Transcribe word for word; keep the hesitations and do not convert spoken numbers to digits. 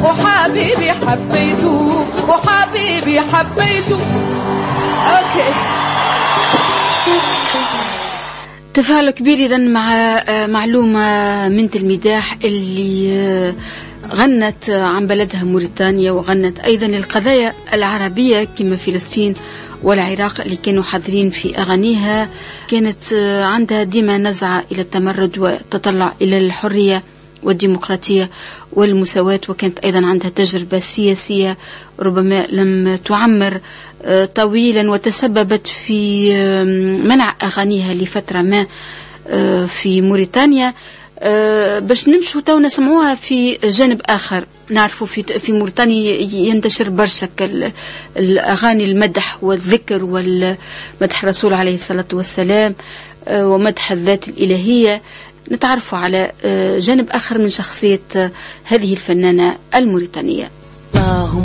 وحبيبي حبيته وحبيبي حبيته. اوكي تفاعل كبير إذا مع معلومة من المداح اللي غنت عن بلدها موريتانيا وغنت أيضا القضايا العربية كما فلسطين والعراق اللي كانوا حاضرين في أغانيها. كانت عندها ديما نزعة إلى التمرد وتطلع إلى الحرية والديمقراطية والمساواة، وكانت أيضا عندها تجربة سياسية ربما لم تعمر طويلا وتسببت في منع أغانيها لفترة ما في موريتانيا. باش نمشوا تو نسمعوها في جانب آخر. نعرفوا في في موريتانيا ينتشر برشا الأغاني المدح والذكر والمدح الرسول عليه الصلاة والسلام ومدح الذات الإلهية. نتعرفوا على جانب آخر من شخصية هذه الفنانة الموريتانية.